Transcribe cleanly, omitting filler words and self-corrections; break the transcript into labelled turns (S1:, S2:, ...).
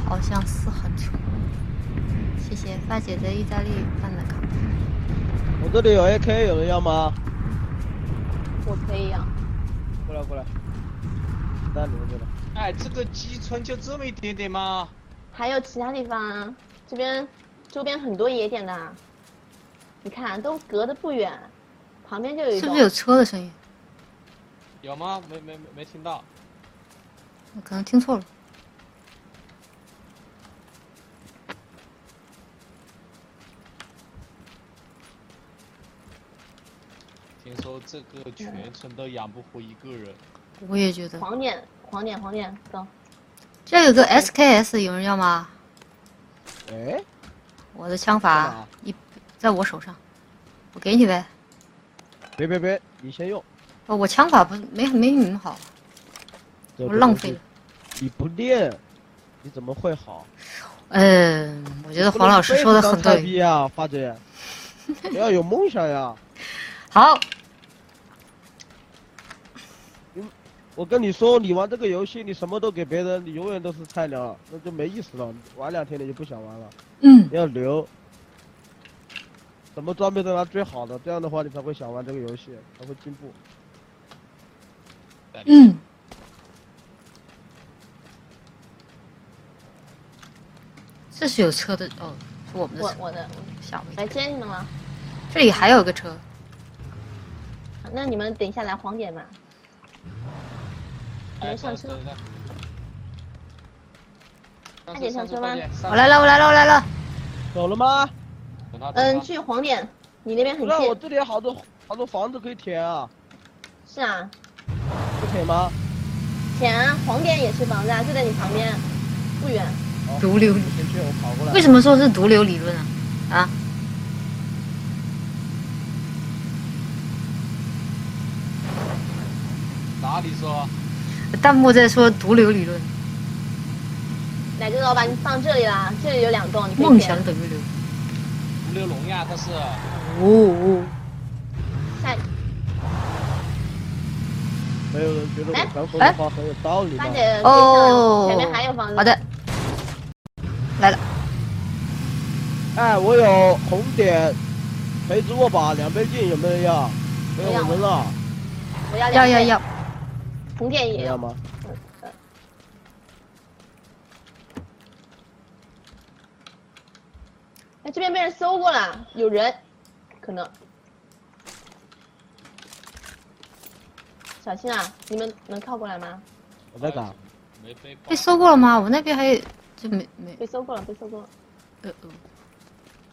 S1: 好像是很丑。谢谢发姐在意大利办的卡。
S2: 我这里有 AK， 有人要吗？
S3: 我可以呀。
S2: 过来过来，那你们这里。
S4: 哎，这个基村就这么一点点吗？
S3: 还有其他地方啊，这边周边很多野点的，你看都隔得不远，旁边就有一栋。
S1: 是不是有车的声音？
S4: 有吗？没听到。
S1: 我可能听错了。
S4: 听说这个全村都养不活一个人。
S1: 我也觉得。
S3: 黄点，走。
S1: 这有个 SKS， 有人要吗？
S2: 哎，
S1: 我的枪法在我手上，我给你呗。
S2: 别，你先用。
S1: 哦，我枪法不是没你们好，我浪费了。
S2: 你不练，你怎么会好？
S1: 我觉得黄老师说的很对。
S2: 呀，发姐，你要有梦想呀。
S1: 好。
S2: 我跟你说，你玩这个游戏，你什么都给别人，你永远都是菜鸟，那就没意思了。玩2天你就不想玩了。
S1: 你
S2: 要留，什么装备都拿最好的，这样的话你才会想玩这个游戏，才会进步。
S1: 这是有车的哦，是我们的车。
S3: 我的
S1: 吓我一跳。
S3: 来接你们了。
S1: 这里还有个车。
S3: 那你们等一下来黄点吧。来上车。快点上车吧。
S1: 我来了。
S2: 走了吗？
S3: 去黄点，你那边很近。
S2: 我这里有好多房子可以填啊。
S3: 是啊。
S2: 不填吗？
S3: 填啊，黄点也是房子啊，就在你旁边，不远。
S1: 毒瘤。
S2: 我跑过来。
S1: 为什么说是毒瘤理论啊？啊？
S4: 哪里说？
S1: 弹幕在说毒瘤理论。
S3: 哪个老板你放这里啦？这里有2栋，你可以
S1: 梦想等于流。
S4: 毒瘤龙呀，它是。
S3: 下。
S2: 没有人觉得我刚说的话很有道理吗？
S3: 发姐，前面还有房子。
S1: 好的。来了。
S2: 哎，我有红点，培植握把2倍镜，有没有人要？没有人了。
S3: 我要。
S1: 要。
S3: 红点也
S2: 要吗？
S3: 哎，这边被人搜过了，有人，可能。小心啊！你们能靠过来吗？
S2: 我在打。
S4: 没被
S1: 搜过了吗？我那边还有就没。
S3: 被搜过了。